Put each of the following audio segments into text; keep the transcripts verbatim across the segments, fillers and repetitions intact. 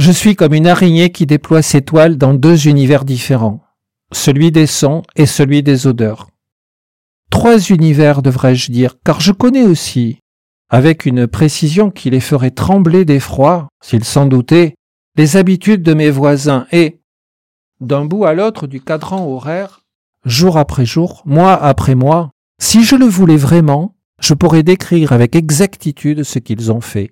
Je suis comme une araignée qui déploie ses toiles dans deux univers différents, celui des sons et celui des odeurs. Trois univers, devrais-je dire, car je connais aussi, avec une précision qui les ferait trembler d'effroi, s'ils s'en doutaient, les habitudes de mes voisins et, d'un bout à l'autre du cadran horaire, jour après jour, mois après mois, si je le voulais vraiment, je pourrais décrire avec exactitude ce qu'ils ont fait.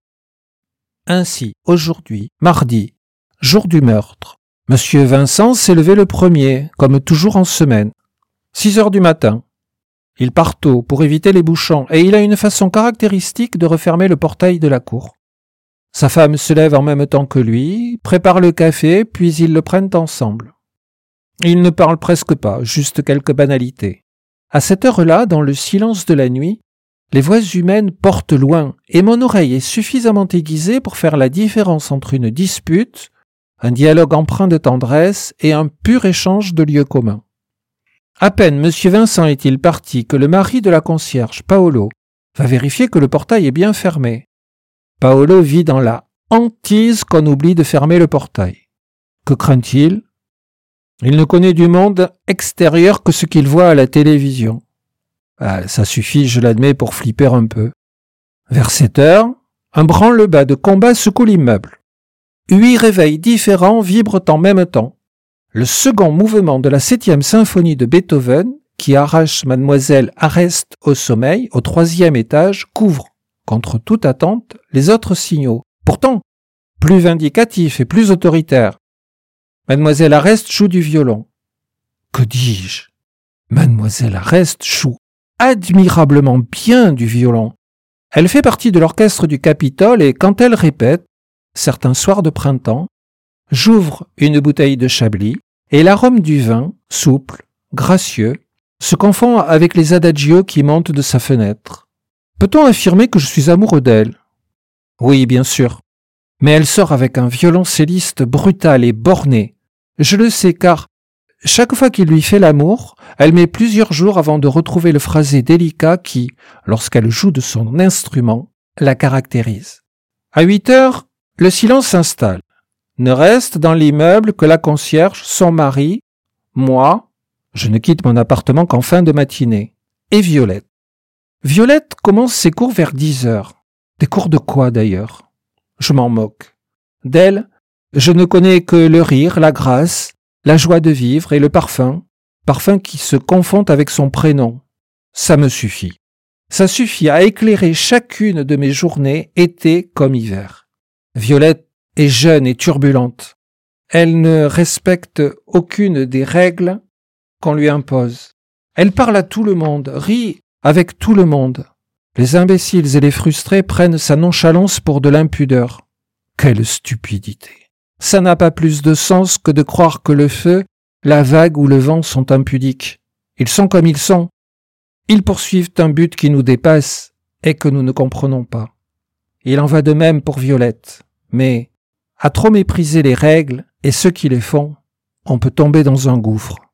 Ainsi, aujourd'hui, mardi, jour du meurtre, Monsieur Vincent s'est levé le premier, comme toujours en semaine, six heures du matin. Il part tôt pour éviter les bouchons et il a une façon caractéristique de refermer le portail de la cour. Sa femme se lève en même temps que lui, prépare le café, puis ils le prennent ensemble. Ils ne parlent presque pas, juste quelques banalités. À cette heure-là, dans le silence de la nuit, les voix humaines portent loin et mon oreille est suffisamment aiguisée pour faire la différence entre une dispute, un dialogue empreint de tendresse et un pur échange de lieux communs. À peine Monsieur Vincent est-il parti que le mari de la concierge, Paolo, va vérifier que le portail est bien fermé. Paolo vit dans la hantise qu'on oublie de fermer le portail. Que craint-il ? Il ne connaît du monde extérieur que ce qu'il voit à la télévision. Ah, ça suffit, je l'admets, pour flipper un peu. Vers sept heures, un branle-bas de combat secoue l'immeuble. Huit réveils différents vibrent en même temps. Le second mouvement de la septième symphonie de Beethoven, qui arrache Mademoiselle Arrest au sommeil, au troisième étage, couvre, contre toute attente, les autres signaux. Pourtant, plus vindicatifs et plus autoritaires. Mademoiselle Arrest joue du violon. Que dis-je ? Mademoiselle Arrest joue admirablement bien du violon. Elle fait partie de l'orchestre du Capitole et quand elle répète, certains soirs de printemps, j'ouvre une bouteille de Chablis et l'arôme du vin, souple, gracieux, se confond avec les adagios qui montent de sa fenêtre. Peut-on affirmer que je suis amoureux d'elle ? Oui, bien sûr. Mais elle sort avec un violoncelliste brutal et borné. Je le sais car, chaque fois qu'il lui fait l'amour, elle met plusieurs jours avant de retrouver le phrasé délicat qui, lorsqu'elle joue de son instrument, la caractérise. À huit heures, le silence s'installe. Ne reste dans l'immeuble que la concierge, son mari, moi, je ne quitte mon appartement qu'en fin de matinée, et Violette. Violette commence ses cours vers dix heures. Des cours de quoi d'ailleurs ? Je m'en moque. D'elle, je ne connais que le rire, la grâce, la joie de vivre et le parfum, parfum qui se confond avec son prénom. Ça me suffit. Ça suffit à éclairer chacune de mes journées, été comme hiver. Violette est jeune et turbulente. Elle ne respecte aucune des règles qu'on lui impose. Elle parle à tout le monde, rit avec tout le monde. Les imbéciles et les frustrés prennent sa nonchalance pour de l'impudeur. Quelle stupidité! Ça n'a pas plus de sens que de croire que le feu, la vague ou le vent sont impudiques. Ils sont comme ils sont. Ils poursuivent un but qui nous dépasse et que nous ne comprenons pas. Il en va de même pour Violette. Mais, à trop mépriser les règles et ceux qui les font, on peut tomber dans un gouffre.